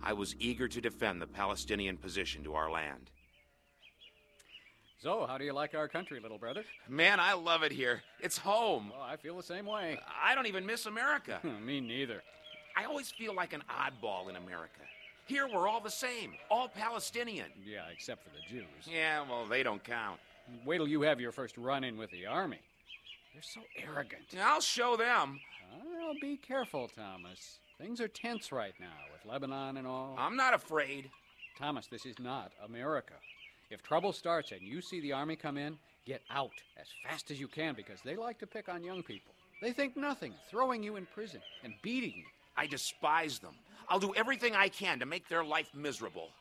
I was eager to defend the Palestinian position to our land. So, how do you like our country, little brother? Man, I love it here. It's home. Oh, I feel the same way. I don't even miss America. Me neither. I always feel like an oddball in America. Here we're all the same, all Palestinian. Yeah, except for the Jews. Yeah, well, they don't count. Wait till you have your first run-in with the army. They're so arrogant. I'll show them. Well, be careful, Thomas. Things are tense right now with Lebanon and all. I'm not afraid. Thomas, this is not America. If trouble starts and you see the army come in, get out as fast as you can because they like to pick on young people. They think nothing, throwing you in prison and beating you. I despise them. I'll do everything I can to make their life miserable.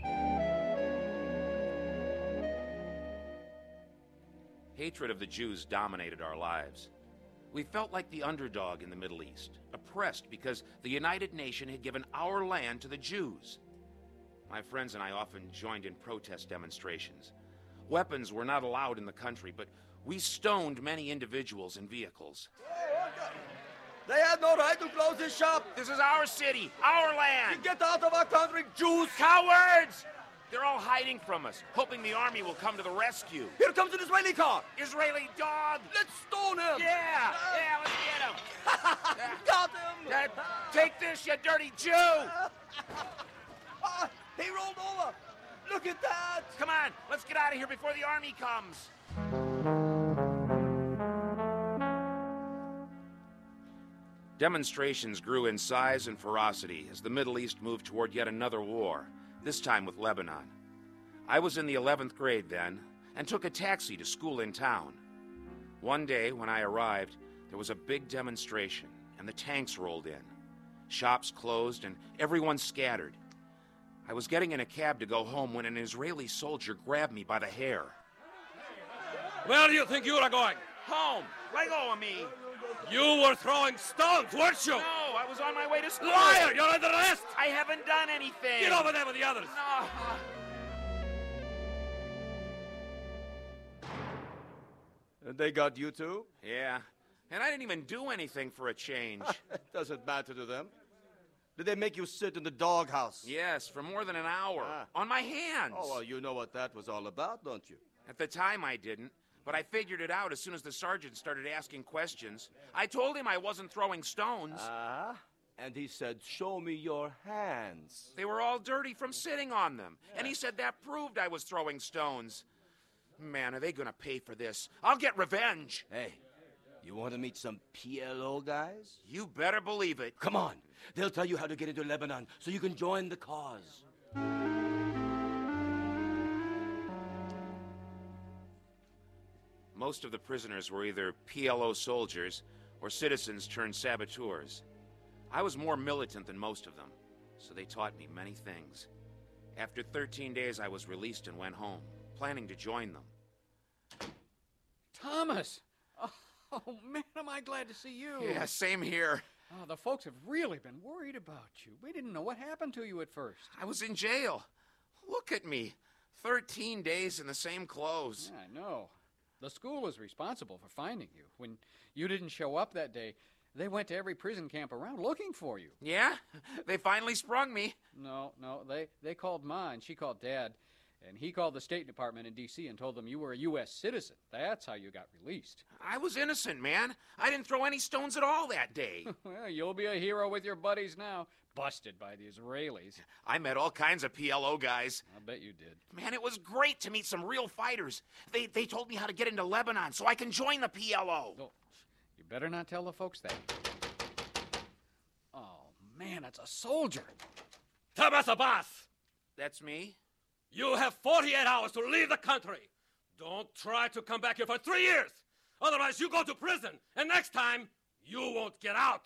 Hatred of the Jews dominated our lives. We felt like the underdog in the Middle East, oppressed because the United Nations had given our land to the Jews. My friends and I often joined in protest demonstrations. Weapons were not allowed in the country, but we stoned many individuals and vehicles. They had no right to close this shop. This is our city, our land. Get out of our country, Jews. Cowards! They're all hiding from us, hoping the army will come to the rescue. Here comes an Israeli car. Israeli dog! Let's stone him. Yeah, let's get him. Got him. Take this, you dirty Jew! He rolled over. Look at that. Come on, let's get out of here before the army comes. Demonstrations grew in size and ferocity as the Middle East moved toward yet another war, this time with Lebanon. I was in the 11th grade then and took a taxi to school in town. One day when I arrived, there was a big demonstration and the tanks rolled in. Shops closed and everyone scattered. I was getting in a cab to go home when an Israeli soldier grabbed me by the hair. Where do you think you are going? Home! Let go of me! You were throwing stones, weren't you? No, I was on my way to school. Liar! You're under arrest! I haven't done anything. Get over there with the others. No. They got you too? Yeah, and I didn't even do anything for a change. It doesn't matter to them. Did they make you sit in the doghouse? Yes, for more than an hour. On my hands. Oh, well, you know what that was all about, don't you? At the time, I didn't. But I figured it out as soon as the sergeant started asking questions. I told him I wasn't throwing stones. And he said, show me your hands. They were all dirty from sitting on them. And he said that proved I was throwing stones. Man, are they gonna pay for this? I'll get revenge. Hey, you want to meet some PLO guys? You better believe it. Come on. They'll tell you how to get into Lebanon so you can join the cause. Most of the prisoners were either PLO soldiers or citizens turned saboteurs. I was more militant than most of them, so they taught me many things. After 13 days, I was released and went home, planning to join them. Thomas! Oh, man, am I glad to see you. Yeah, same here. Oh, the folks have really been worried about you. We didn't know what happened to you at first. I was in jail. Look at me. 13 days in the same clothes. Yeah, I know. The school was responsible for finding you. When you didn't show up that day, they went to every prison camp around looking for you. Yeah? They finally sprung me. No, they called Ma and she called Dad, and he called the State Department in D.C. and told them you were a U.S. citizen. That's how you got released. I was innocent, man. I didn't throw any stones at all that day. Well, you'll be a hero with your buddies now. Busted by the Israelis. I met all kinds of PLO guys. I'll bet you did. Man, it was great to meet some real fighters. They told me how to get into Lebanon so I can join the PLO. Oh, you better not tell the folks that. Oh, man, it's a soldier. Thomas Abbas! That's me? You have 48 hours to leave the country. Don't try to come back here for 3 years. Otherwise, you go to prison. And next time, you won't get out.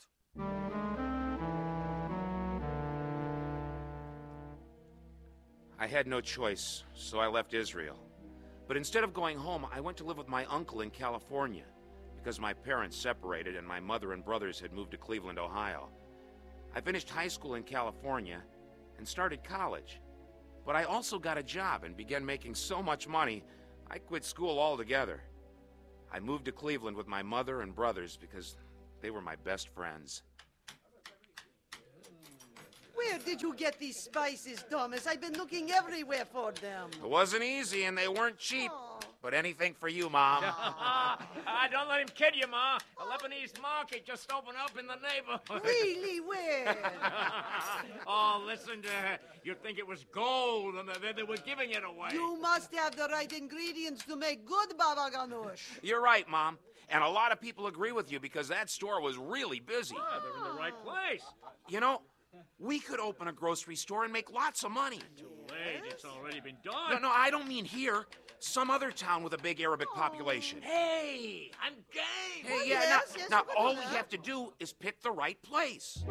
I had no choice, so I left Israel. But instead of going home, I went to live with my uncle in California because my parents separated and my mother and brothers had moved to Cleveland, Ohio. I finished high school in California and started college. But I also got a job and began making so much money, I quit school altogether. I moved to Cleveland with my mother and brothers because they were my best friends. Where did you get these spices, Thomas? I've been looking everywhere for them. It wasn't easy, and they weren't cheap. But anything for you, Mom. Don't let him kid you, Ma. A Lebanese market just opened up in the neighborhood. Really? Where? Oh, listen to her. You'd think it was gold, and they were giving it away. You must have the right ingredients to make good baba ganoush. You're right, Mom. And a lot of people agree with you because that store was really busy. Oh, they're in the right place. You know, we could open a grocery store and make lots of money. Too late. It's already been done. No, I don't mean here. Some other town with a big Arabic population. Hey, I'm game. Hey, yes, now you can all do we that. have to do is pick the right place.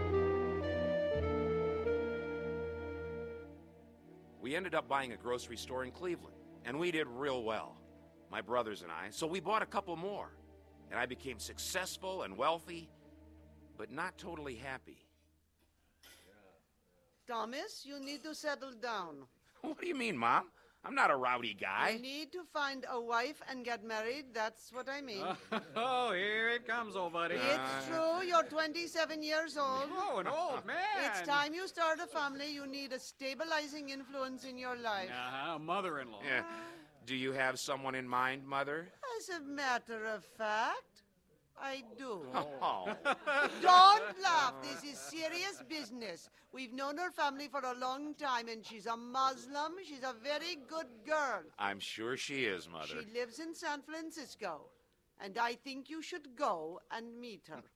We ended up buying a grocery store in Cleveland, and we did real well, my brothers and I, so we bought a couple more. And I became successful and wealthy, but not totally happy. Thomas, you need to settle down. What do you mean, Mom? I'm not a rowdy guy. You need to find a wife and get married. That's what I mean. Oh, here it comes, old buddy. It's true. You're 27 years old. Oh, an old man. It's time you start a family. You need a stabilizing influence in your life. Uh-huh, mother-in-law. Yeah. Do you have someone in mind, Mother? As a matter of fact, I do. Oh. Don't laugh. This is serious business. We've known her family for a long time, and she's a Muslim. She's a very good girl. I'm sure she is, Mother. She lives in San Francisco, and I think you should go and meet her.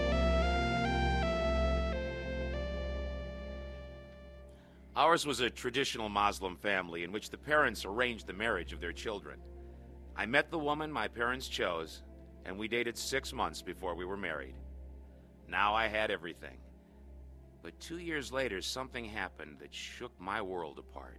Ours was a traditional Muslim family in which the parents arranged the marriage of their children. I met the woman my parents chose, and we dated 6 months before we were married. Now I had everything. But 2 years later, something happened that shook my world apart.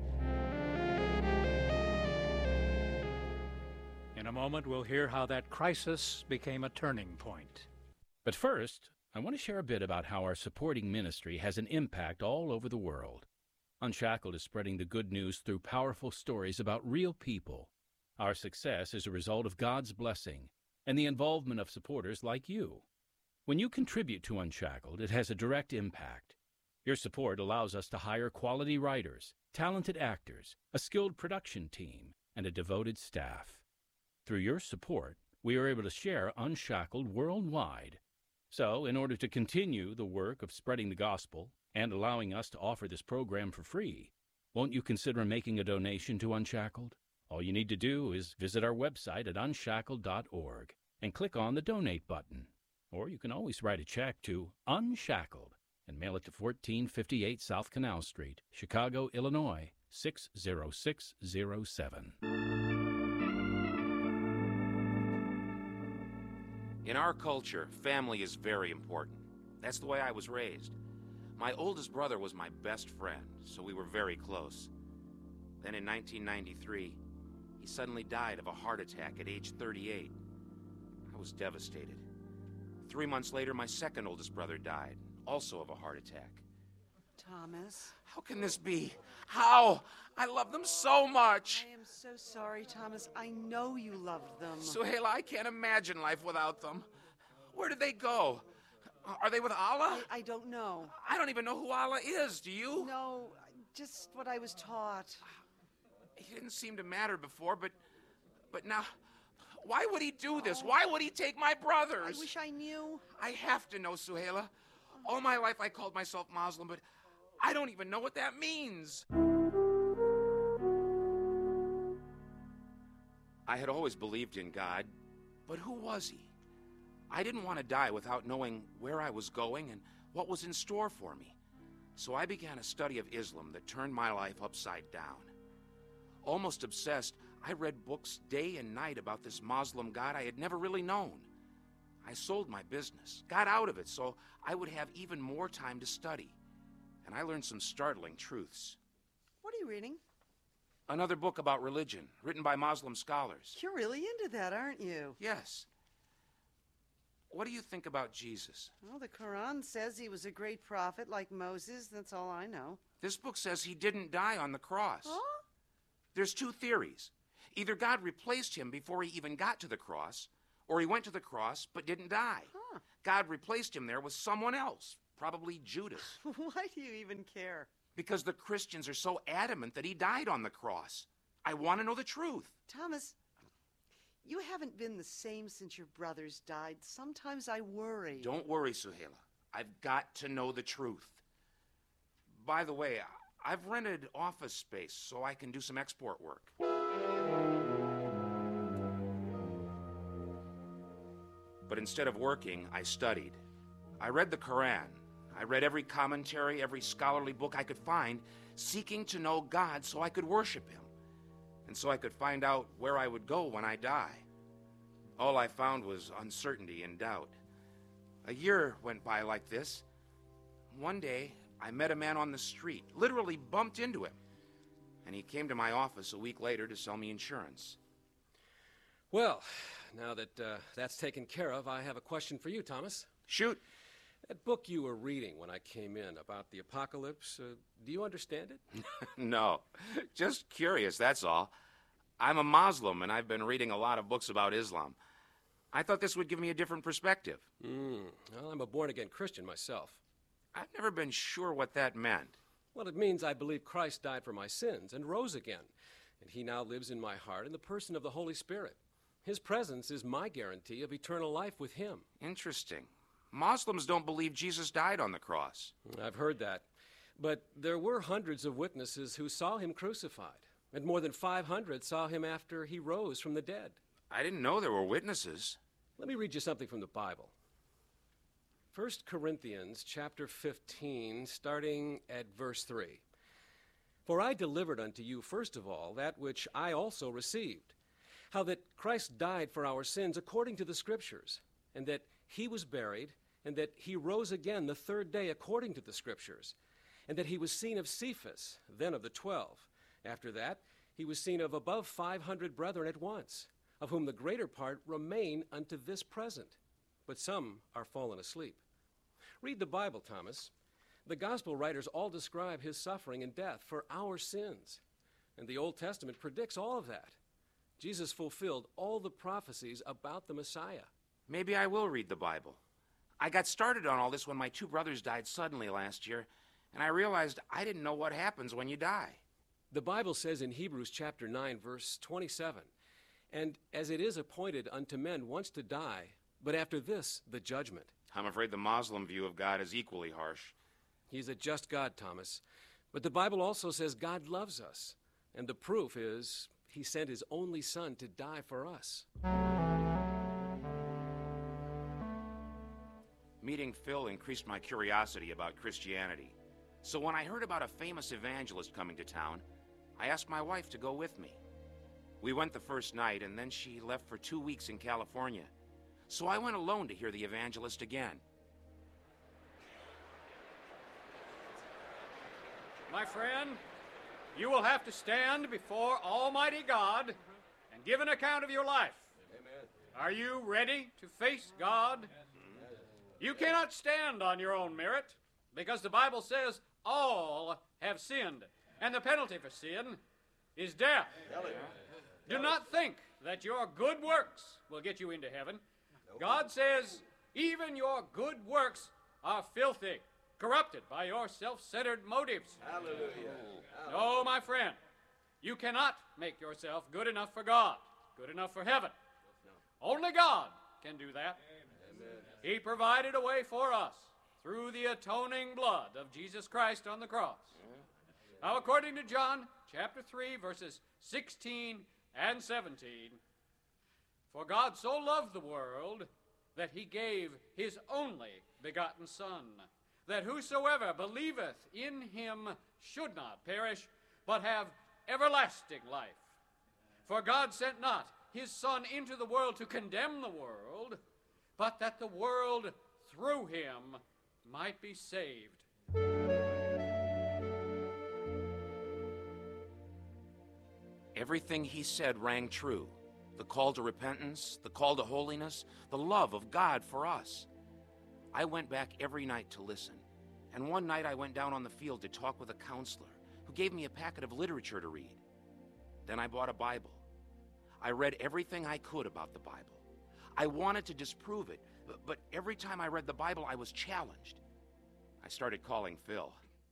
In a moment, we'll hear how that crisis became a turning point. But first, I want to share a bit about how our supporting ministry has an impact all over the world. Unshackled is spreading the good news through powerful stories about real people. Our success is a result of God's blessing and the involvement of supporters like you. When you contribute to Unshackled, it has a direct impact. Your support allows us to hire quality writers, talented actors, a skilled production team, and a devoted staff. Through your support, we are able to share Unshackled worldwide. So, in order to continue the work of spreading the gospel and allowing us to offer this program for free, won't you consider making a donation to Unshackled? All you need to do is visit our website at unshackled.org and click on the Donate button. Or you can always write a check to Unshackled and mail it to 1458 South Canal Street, Chicago, Illinois, 60607. In our culture, family is very important. That's the way I was raised. My oldest brother was my best friend, so we were very close. Then in 1993, he suddenly died of a heart attack at age 38. I was devastated. 3 months later, my second oldest brother died, also of a heart attack. Thomas, How can this be? How? I love them so much. I am so sorry, Thomas. I know you loved them. Suhaila, I can't imagine life without them. Where did they go? Are they with Allah? I don't know. I don't even know who Allah is, do you? No, just what I was taught. He didn't seem to matter before, but now, why would he do this? Why would he take my brothers? I wish I knew. I have to know, Suhaila. All my life I called myself Muslim, but I don't even know what that means. I had always believed in God, but who was he? I didn't want to die without knowing where I was going and what was in store for me. So I began a study of Islam that turned my life upside down. Almost obsessed, I read books day and night about this Muslim God I had never really known. I sold my business, got out of it so I would have even more time to study. And I learned some startling truths. What are you reading? Another book about religion, written by Muslim scholars. You're really into that, aren't you? Yes. What do you think about Jesus? Well, the Quran says he was a great prophet like Moses. That's all I know. This book says he didn't die on the cross. Huh? There's two theories. Either God replaced him before he even got to the cross, or he went to the cross but didn't die. Huh. God replaced him there with someone else, Probably Judas. Why do you even care? Because the Christians are so adamant that he died on the cross. I want to know the truth. Thomas, you haven't been the same since your brothers died. Sometimes I worry. Don't worry, Suhaila. I've got to know the truth. By the way, I've rented office space so I can do some export work. But instead of working, I studied. I read the Quran. I read every commentary, every scholarly book I could find, seeking to know God so I could worship him, and so I could find out where I would go when I die. All I found was uncertainty and doubt. A year went by like this. One day, I met a man on the street, literally bumped into him, and he came to my office a week later to sell me insurance. Well, now that that's taken care of, I have a question for you, Thomas. Shoot. That book you were reading when I came in about the apocalypse, do you understand it? No, just curious, that's all. I'm a Muslim, and I've been reading a lot of books about Islam. I thought this would give me a different perspective. Well, I'm a born-again Christian myself. I've never been sure what that meant. Well, it means I believe Christ died for my sins and rose again, and he now lives in my heart in the person of the Holy Spirit. His presence is my guarantee of eternal life with him. Interesting. Muslims don't believe Jesus died on the cross. I've heard that. But there were hundreds of witnesses who saw him crucified, and more than 500 saw him after he rose from the dead. I didn't know there were witnesses. Let me read you something from the Bible. 1 Corinthians chapter 15, starting at verse 3. For I delivered unto you first of all that which I also received, how that Christ died for our sins according to the Scriptures, and that he was buried, and that he rose again the third day according to the Scriptures, and that he was seen of Cephas, then of the 12. After that, he was seen of above 500 brethren at once, of whom the greater part remain unto this present, but some are fallen asleep. Read the Bible, Thomas. The gospel writers all describe his suffering and death for our sins, and the Old Testament predicts all of that. Jesus fulfilled all the prophecies about the Messiah. Maybe I will read the Bible. I got started on all this when my two brothers died suddenly last year, and I realized I didn't know what happens when you die. The Bible says in Hebrews chapter 9, verse 27, and as it is appointed unto men once to die, but after this, the judgment. I'm afraid the Muslim view of God is equally harsh. He's a just God, Thomas. But the Bible also says God loves us, and the proof is he sent his only son to die for us. Meeting Phil increased my curiosity about Christianity. So when I heard about a famous evangelist coming to town, I asked my wife to go with me. We went the first night, and then she left for 2 weeks in California. So I went alone to hear the evangelist again. My friend, you will have to stand before Almighty God and give an account of your life. Amen. Are you ready to face God? You cannot stand on your own merit, because the Bible says all have sinned, and the penalty for sin is death. Do not think that your good works will get you into heaven. God says even your good works are filthy, corrupted by your self-centered motives. Hallelujah. No, my friend, you cannot make yourself good enough for God, good enough for heaven. Only God can do that. He provided a way for us through the atoning blood of Jesus Christ on the cross. Now, according to John chapter 3, verses 16 and 17, for God so loved the world that he gave his only begotten Son, that whosoever believeth in him should not perish, but have everlasting life. For God sent not his Son into the world to condemn the world, but that the world through him might be saved. Everything he said rang true. The call to repentance, the call to holiness, the love of God for us. I went back every night to listen. And one night I went down on the field to talk with a counselor who gave me a packet of literature to read. Then I bought a Bible. I read everything I could about the Bible. I wanted to disprove it, but every time I read the Bible, I was challenged. I started calling Phil.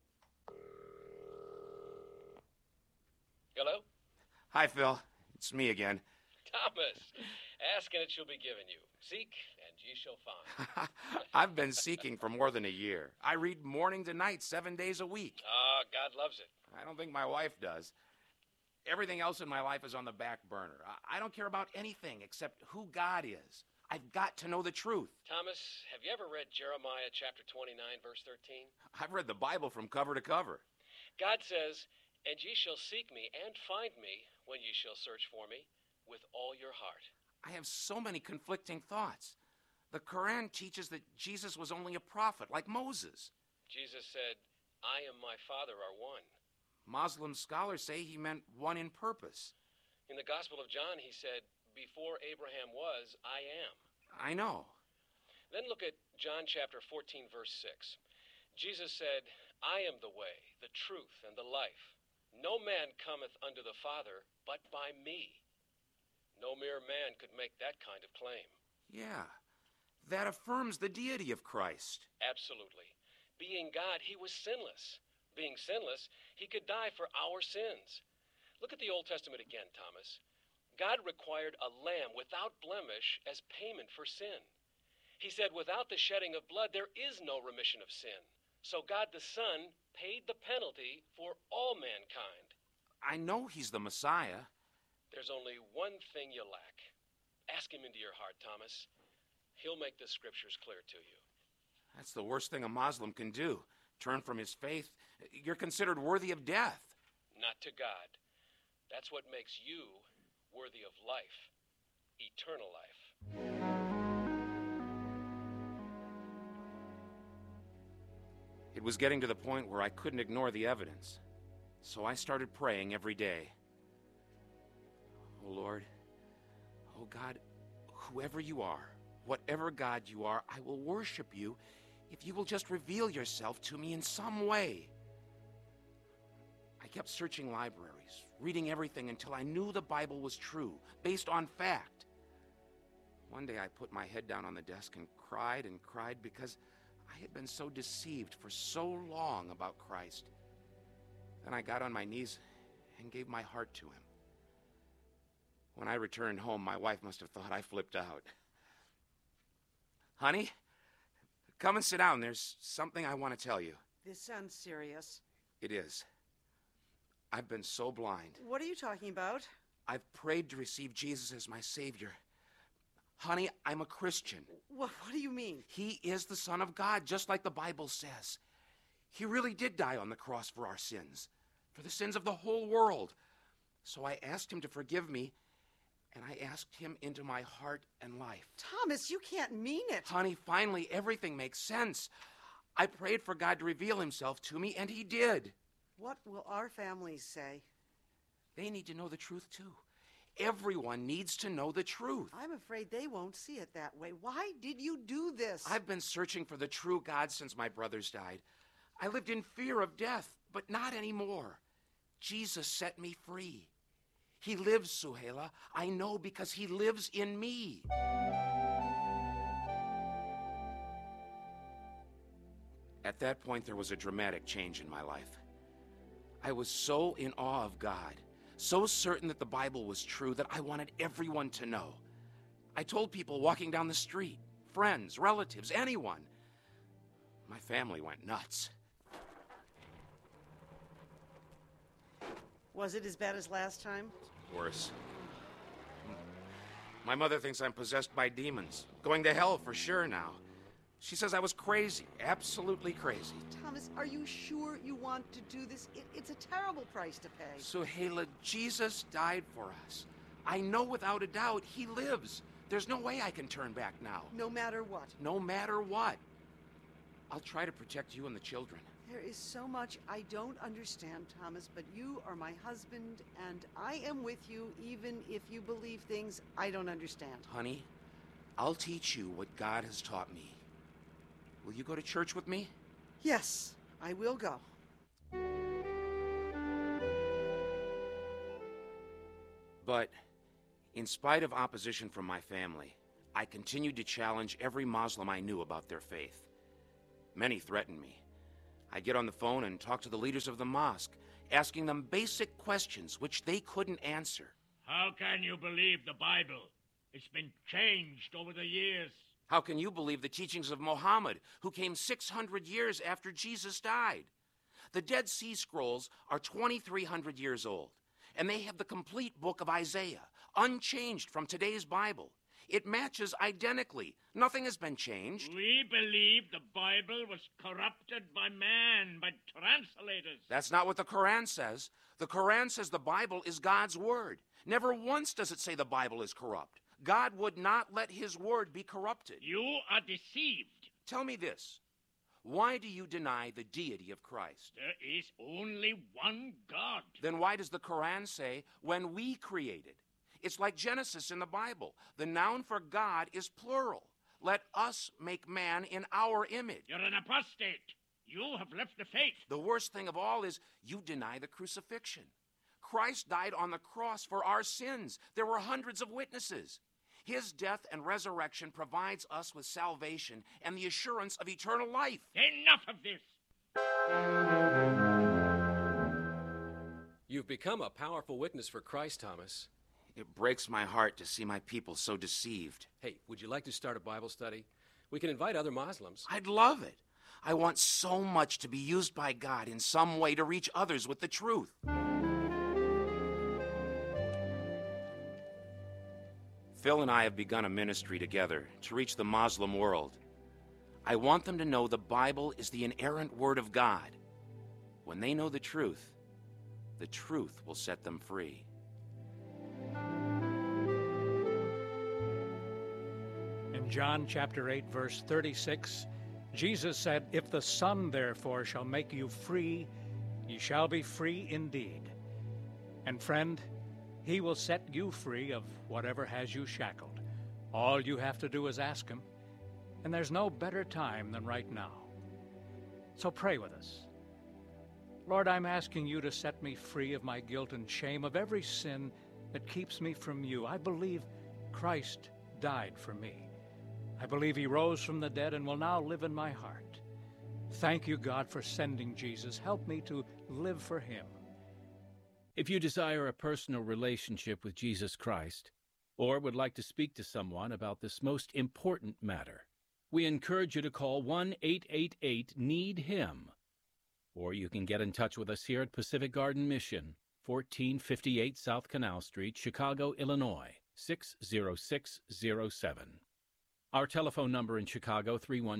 Hello? Hi, Phil. It's me again. Thomas, ask and it shall be given you. Seek and ye shall find. I've been seeking for more than a year. I read morning to night, 7 days a week. Ah, God loves it. I don't think my wife does. Everything else in my life is on the back burner. I don't care about anything except who God is. I've got to know the truth. Thomas, have you ever read Jeremiah chapter 29, verse 13? I've read the Bible from cover to cover. God says, "And ye shall seek me and find me when ye shall search for me with all your heart." I have so many conflicting thoughts. The Quran teaches that Jesus was only a prophet, like Moses. Jesus said, "I am my Father are one." Muslim scholars say he meant one in purpose. In the Gospel of John, he said, "Before Abraham was, I am." I know. Then look at John chapter 14, verse 6. Jesus said, "I am the way, the truth, and the life. No man cometh unto the Father but by me." No mere man could make that kind of claim. Yeah. That affirms the deity of Christ. Absolutely. Being God, he was sinless. Being sinless, he could die for our sins. Look at the Old Testament again, Thomas. God required a lamb without blemish as payment for sin. He said, "Without the shedding of blood, there is no remission of sin." So God the Son paid the penalty for all mankind. I know he's the Messiah. There's only one thing you lack. Ask him into your heart, Thomas. He'll make the scriptures clear to you. That's the worst thing a Muslim can do. Turn from his faith. You're considered worthy of death. Not to God. That's what makes you worthy of life. Eternal life. It was getting to the point where I couldn't ignore the evidence. So I started praying every day. Oh, Lord. Oh, God, whoever you are, whatever God you are, I will worship you if you will just reveal yourself to me in some way. I kept searching libraries, reading everything until I knew the Bible was true, based on fact. One day I put my head down on the desk and cried because I had been so deceived for so long about Christ. Then I got on my knees and gave my heart to him. When I returned home, my wife must have thought I flipped out. Honey, come and sit down. There's something I want to tell you. This sounds serious. It is. I've been so blind. What are you talking about? I've prayed to receive Jesus as my Savior. Honey, I'm a Christian. What do you mean? He is the Son of God, just like the Bible says. He really did die on the cross for our sins, for the sins of the whole world. So I asked him to forgive me, and I asked him into my heart and life. Thomas, you can't mean it. Honey, finally, everything makes sense. I prayed for God to reveal himself to me, and he did. What will our families say? They need to know the truth, too. Everyone needs to know the truth. I'm afraid they won't see it that way. Why did you do this? I've been searching for the true God since my brothers died. I lived in fear of death, but not anymore. Jesus set me free. He lives, Suhaila. I know because he lives in me. At that point, there was a dramatic change in my life. I was so in awe of God, so certain that the Bible was true that I wanted everyone to know. I told people walking down the street, friends, relatives, anyone. My family went nuts. Was it as bad as last time? Worse. My mother thinks I'm possessed by demons, going to hell for sure now. She says I was crazy, absolutely crazy. Thomas, are you sure you want to do this? It's a terrible price to pay. Suhaila, Jesus died for us. I know without a doubt he lives. There's no way I can turn back now. No matter what. No matter what. I'll try to protect you and the children. There is so much I don't understand, Thomas, but you are my husband, and I am with you even if you believe things I don't understand. Honey, I'll teach you what God has taught me. Will you go to church with me? Yes, I will go. But, in spite of opposition from my family, I continued to challenge every Muslim I knew about their faith. Many threatened me. I get on the phone and talk to the leaders of the mosque, asking them basic questions which they couldn't answer. How can you believe the Bible? It's been changed over the years. How can you believe the teachings of Muhammad, who came 600 years after Jesus died? The Dead Sea Scrolls are 2,300 years old, and they have the complete book of Isaiah, unchanged from today's Bible. It matches identically. Nothing has been changed. We believe the Bible was corrupted by man, by translators. That's not what the Quran says. The Quran says the Bible is God's word. Never once does it say the Bible is corrupt. God would not let his word be corrupted. You are deceived. Tell me this. Why do you deny the deity of Christ? There is only one God. Then why does the Quran say, when we created? It's like Genesis in the Bible. The noun for God is plural. Let us make man in our image. You're an apostate. You have left the faith. The worst thing of all is you deny the crucifixion. Christ died on the cross for our sins. There were hundreds of witnesses. His death and resurrection provides us with salvation and the assurance of eternal life. Enough of this. You've become a powerful witness for Christ, Thomas. It breaks my heart to see my people so deceived. Hey, would you like to start a Bible study? We can invite other Muslims. I'd love it. I want so much to be used by God in some way to reach others with the truth. Phil and I have begun a ministry together to reach the Muslim world. I want them to know the Bible is the inerrant Word of God. When they know the truth will set them free. In John chapter 8, verse 36, Jesus said, "If the Son therefore shall make you free, ye shall be free indeed." And friend, he will set you free of whatever has you shackled. All you have to do is ask him, and there's no better time than right now. So pray with us. Lord, I'm asking you to set me free of my guilt and shame, of every sin that keeps me from you. I believe Christ died for me. I believe he rose from the dead and will now live in my heart. Thank you, God, for sending Jesus. Help me to live for him. If you desire a personal relationship with Jesus Christ, or would like to speak to someone about this most important matter, we encourage you to call 1-888-NEED-HIM. Or you can get in touch with us here at Pacific Garden Mission, 1458 South Canal Street, Chicago, Illinois, 60607. Our telephone number in Chicago,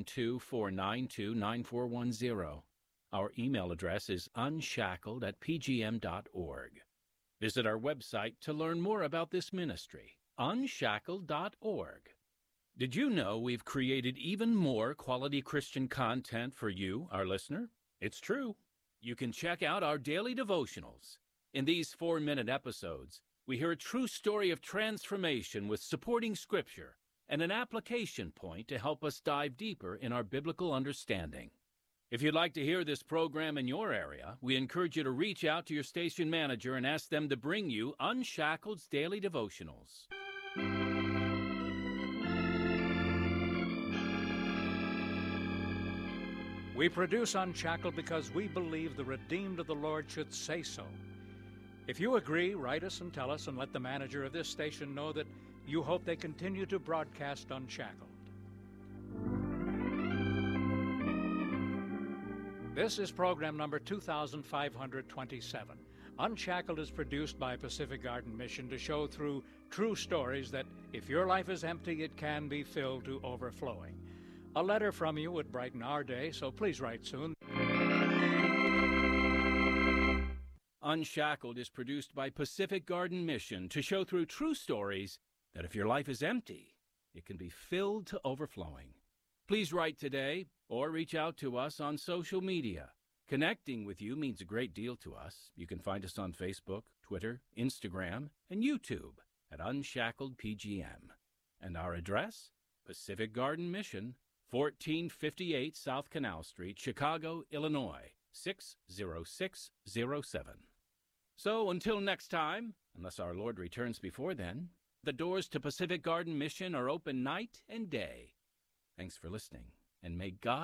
312-492-9410. Our email address is unshackled@pgm.org. Visit our website to learn more about this ministry, unshackled.org. Did you know we've created even more quality Christian content for you, our listener? It's true. You can check out our daily devotionals. In these 4-minute episodes, we hear a true story of transformation with supporting scripture and an application point to help us dive deeper in our biblical understanding. If you'd like to hear this program in your area, we encourage you to reach out to your station manager and ask them to bring you Unshackled's Daily Devotionals. We produce Unshackled because we believe the redeemed of the Lord should say so. If you agree, write us and tell us, and let the manager of this station know that you hope they continue to broadcast Unshackled. This is program number 2527. Unshackled is produced by Pacific Garden Mission to show through true stories that if your life is empty, it can be filled to overflowing. A letter from you would brighten our day, so please write soon. Unshackled is produced by Pacific Garden Mission to show through true stories that if your life is empty, it can be filled to overflowing. Please write today or reach out to us on social media. Connecting with you means a great deal to us. You can find us on Facebook, Twitter, Instagram, and YouTube at Unshackled PGM. And our address, Pacific Garden Mission, 1458 South Canal Street, Chicago, Illinois, 60607. So until next time, unless our Lord returns before then, the doors to Pacific Garden Mission are open night and day. Thanks for listening, and may God